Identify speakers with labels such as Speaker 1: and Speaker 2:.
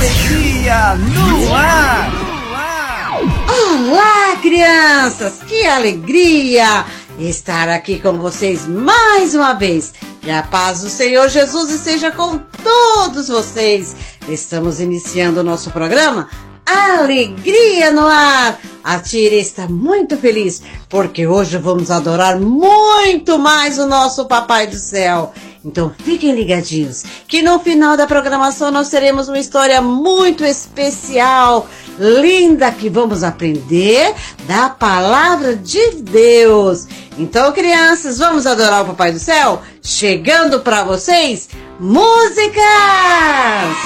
Speaker 1: Alegria no ar!
Speaker 2: Olá, crianças! Que alegria estar aqui com vocês mais uma vez. Que a paz do Senhor Jesus esteja com todos vocês. Estamos iniciando o nosso programa Alegria no Ar. A tia está muito feliz porque hoje vamos adorar muito mais o nosso Papai do Céu. Então fiquem ligadinhos que no final da programação nós teremos uma história muito especial, linda, que vamos aprender da Palavra de Deus. Então, crianças, vamos adorar o Papai do Céu? Chegando para vocês, músicas!